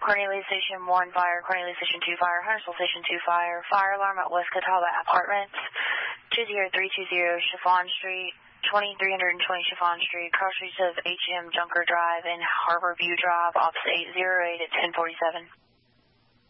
Cornelius Station 1 fire, Cornelius Station 2 fire, Huntersville Station 2 fire, fire alarm at West Catawba Apartments, 20320 Chiffon Street, 2320 Chiffon Street, cross streets of HM Junker Drive and Harbor View Drive, opposite 808 at 1047.